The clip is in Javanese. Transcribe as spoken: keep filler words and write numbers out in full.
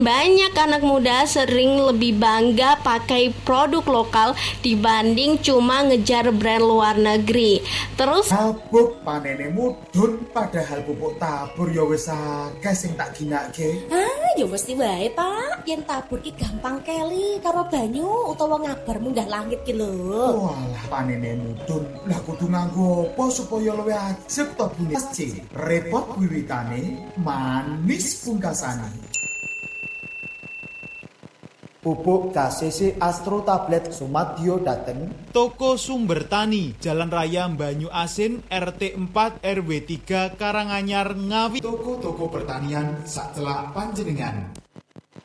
Banyak anak muda sering lebih bangga pakai produk lokal dibanding cuma ngejar brand luar negeri. Terus Tabuk panene mudhun padahal pupuk tabur ya wis akeh sing tak ginake. Ah, ya mesti wae, Pak. Yen tabur ki gampang keli karo banyu utawa ngabar munggah langit ki lho. Walah panene mudhun. Lah kudu nganggo apa supaya luwih ajeg to bune? C. Repot wiwitane, manis pungkasane. Pupuk K C C Astro Tablet Sumadyo dateng Toko Sumber Tani, Jalan Raya Banyu Asin, R T empat R W tiga Karanganyar, Ngawi. Toko-toko pertanian sak celak panjenengan.